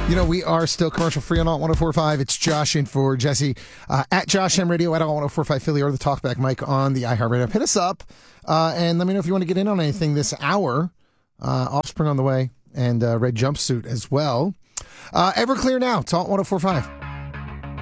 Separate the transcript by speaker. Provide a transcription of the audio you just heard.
Speaker 1: You know, we are still commercial free on Alt 1045. It's Josh in for Jesse at Josh M Radio at Alt 1045 Philly or the Talkback mic on the iHeartRadio. Hit us up and let me know if you want to get in on anything this hour. Offspring on the way and Red Jumpsuit as well. Everclear now. It's Alt 1045.